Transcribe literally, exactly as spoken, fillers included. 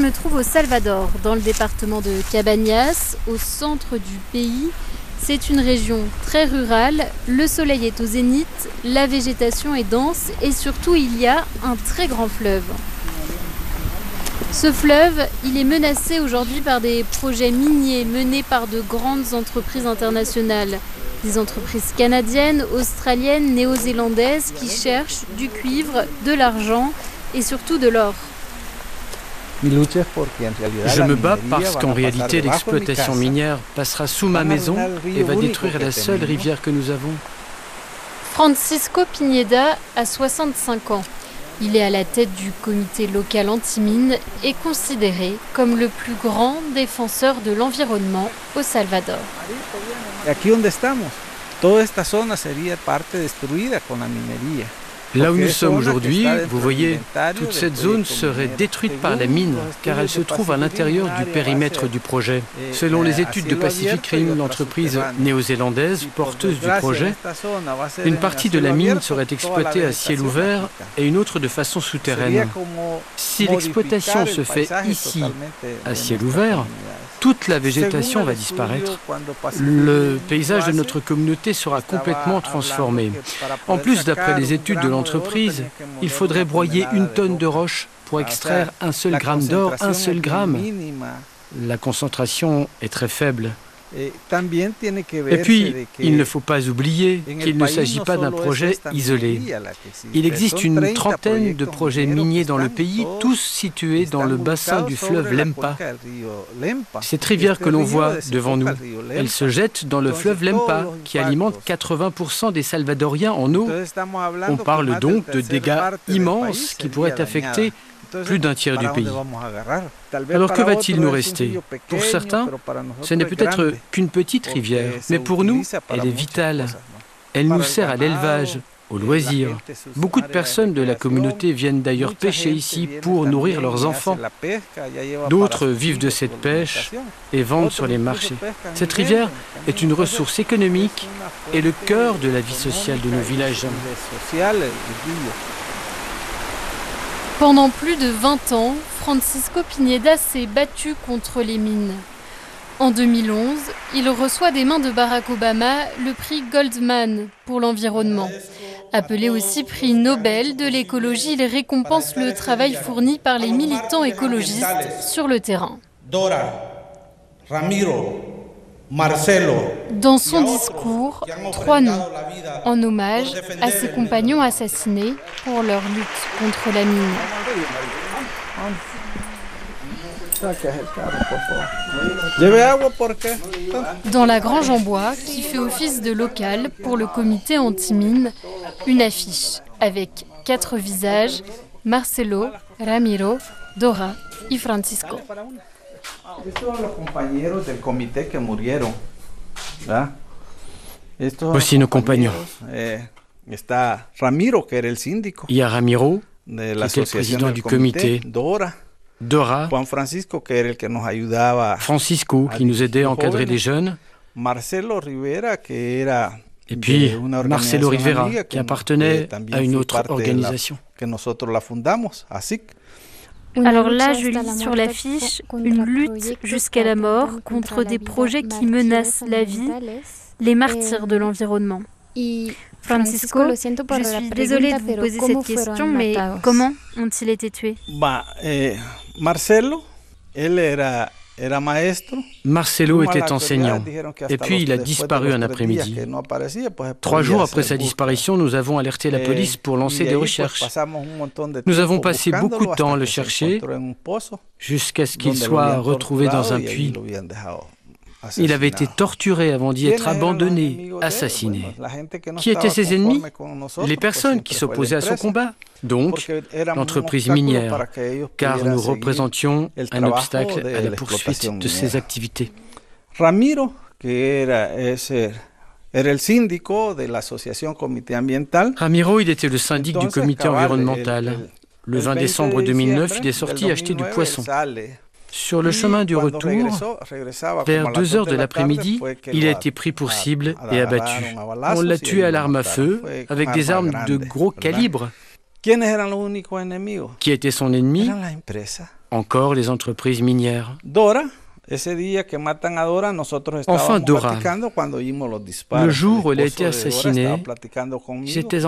me trouve au Salvador, dans le département de Cabañas, au centre du pays. C'est une région très rurale, le soleil est au zénith, la végétation est dense et surtout il y a un très grand fleuve. Ce fleuve, il est menacé aujourd'hui par des projets miniers menés par de grandes entreprises internationales. Des entreprises canadiennes, australiennes, néo-zélandaises qui cherchent du cuivre, de l'argent et surtout de l'or. Je me bats parce qu'en réalité l'exploitation minière passera sous ma maison et va détruire la seule rivière que nous avons. Francisco Pineda a soixante-cinq ans. Il est à la tête du comité local anti-mine et considéré comme le plus grand défenseur de l'environnement au Salvador. Là où nous sommes aujourd'hui, vous voyez, toute cette zone serait détruite par la mine, car elle se trouve à l'intérieur du périmètre du projet. Selon les études de Pacific Rim, l'entreprise néo-zélandaise porteuse du projet, une partie de la mine serait exploitée à ciel ouvert et une autre de façon souterraine. Si l'exploitation se fait ici, à ciel ouvert, toute la végétation va disparaître. Le paysage de notre communauté sera complètement transformé. En plus, d'après les études de l'entreprise, il faudrait broyer une tonne de roche pour extraire un seul gramme d'or, un seul gramme. La concentration est très faible. Et puis, il ne faut pas oublier qu'il ne s'agit pas d'un projet isolé. Il existe une trentaine de projets miniers dans le pays, tous situés dans le bassin du fleuve Lempa. Cette rivière que l'on voit devant nous, elle se jette dans le fleuve Lempa, qui alimente quatre-vingts pour cent des Salvadoriens en eau. On parle donc de dégâts immenses qui pourraient affecter plus d'un tiers du pays. Alors que va-t-il nous rester? Pour certains, ce n'est peut-être qu'une petite rivière, mais pour nous, elle est vitale. Elle nous sert à l'élevage, au loisir. Beaucoup de personnes de la communauté viennent d'ailleurs pêcher ici pour nourrir leurs enfants. D'autres vivent de cette pêche et vendent sur les marchés. Cette rivière est une ressource économique et le cœur de la vie sociale de nos villages. Pendant plus de vingt ans, Francisco Pineda s'est battu contre les mines. En deux mille onze, il reçoit des mains de Barack Obama le prix Goldman pour l'environnement. Appelé aussi prix Nobel de l'écologie, il récompense le travail fourni par les militants écologistes sur le terrain. Dora, Ramiro, Marcelo. Dans son discours, trois noms, en hommage à ses compagnons assassinés pour leur lutte contre la mine. Dans la grange en bois, qui fait office de local pour le comité anti-mine, une affiche avec quatre visages, Marcelo, Ramiro, Dora et Francisco. Voici nos compagnons. Il y a Ramiro, qui était le président du comité, Dora, Francisco, qui nous aidait à encadrer les jeunes, et puis Marcelo Rivera, qui appartenait à une autre organisation. Alors là, je lis sur l'affiche une lutte jusqu'à la mort contre des projets qui menacent la vie, les martyrs de l'environnement. Francisco, je suis désolée de vous poser cette question, mais comment ont-ils été tués? Marcelo, Marcelo était enseignant, et puis il a disparu un après-midi. Trois jours après sa disparition, nous avons alerté la police pour lancer des recherches. Nous avons passé beaucoup de temps à le chercher, jusqu'à ce qu'il soit retrouvé dans un puits. Il avait été torturé avant d'y être abandonné, assassiné. Qui étaient ses ennemis? Les personnes qui s'opposaient à son combat, donc l'entreprise minière, car nous représentions un obstacle à la poursuite de ses activités. Ramiro, qui était le syndic de l'association Comité Ambiental. Ramiro, il était le syndic du comité environnemental. Le vingt décembre deux mille neuf, il est sorti acheter du poisson. Sur le chemin du retour, vers deux heures de l'après-midi, il a été pris pour cible et abattu. On l'a tué à l'arme à feu, avec des armes de gros calibre. Qui était son ennemi? Encore les entreprises minières. Dora, ese día que matan a Dora, nosotros estábamos Enfin, Dora. platicando cuando oímos los disparos. Le jour où elle a El été esposo de Dora assassinée, estaba platicando conmigo. j'étais